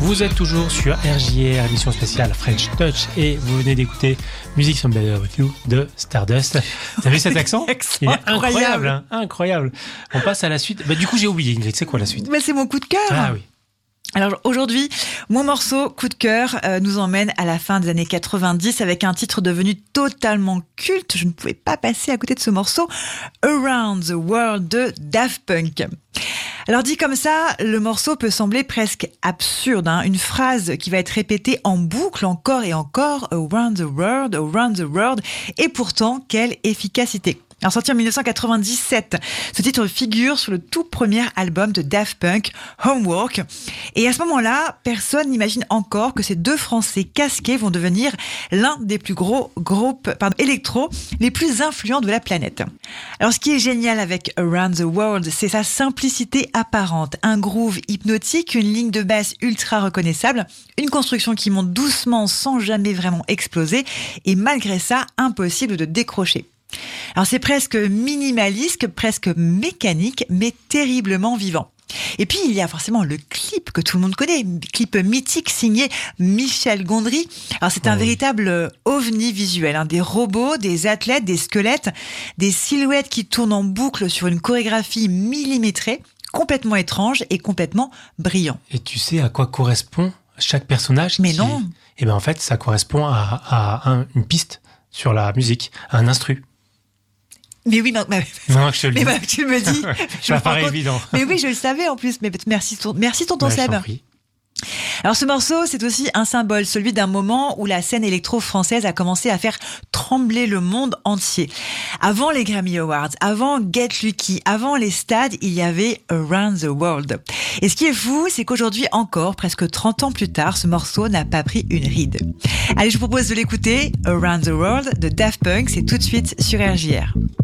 Vous êtes toujours sur RJR, émission spéciale French Touch, et vous venez d'écouter Music Some Better With You de Stardust. T'as vu cet accent? Il est incroyable, hein, incroyable. On passe à la suite. Du coup, j'ai oublié, Ingrid, c'est quoi la suite? C'est mon coup de cœur. Ah oui. Alors aujourd'hui, mon morceau coup de cœur nous emmène à la fin des années 90 avec un titre devenu totalement culte. Je ne pouvais pas passer à côté de ce morceau, Around the World de Daft Punk. Alors dit comme ça, le morceau peut sembler presque absurde, hein, une phrase qui va être répétée en boucle encore et encore, Around the World, et pourtant quelle efficacité. Alors, sorti en 1997, ce titre figure sur le tout premier album de Daft Punk, Homework. Et à ce moment-là, personne n'imagine encore que ces deux Français casqués vont devenir l'un des plus gros groupes électro les plus influents de la planète. Alors, ce qui est génial avec Around the World, c'est sa simplicité apparente. Un groove hypnotique, une ligne de basse ultra reconnaissable, une construction qui monte doucement sans jamais vraiment exploser, et malgré ça, impossible de décrocher. Alors c'est presque minimaliste, presque mécanique, mais terriblement vivant. Et puis il y a forcément le clip que tout le monde connaît, clip mythique signé Michel Gondry. Alors c'est un véritable ovni visuel, hein, des robots, des athlètes, des squelettes, des silhouettes qui tournent en boucle sur une chorégraphie millimétrée, complètement étrange et complètement brillant. Et tu sais à quoi correspond chaque personnage? Mais non. Eh bien en fait ça correspond à une piste sur la musique, à un instru. Mais oui, non, je te le dis. Mais tu me dis. Ça paraît évident. Mais oui, je le savais en plus. Mais merci tonton Seb. Alors ce morceau, c'est aussi un symbole, celui d'un moment où la scène électro-française a commencé à faire trembler le monde entier. Avant les Grammy Awards, avant Get Lucky, avant les stades, il y avait Around the World. Et ce qui est fou, c'est qu'aujourd'hui encore, presque 30 ans plus tard, ce morceau n'a pas pris une ride. Allez, je vous propose de l'écouter, Around the World de Daft Punk, c'est tout de suite sur RJR.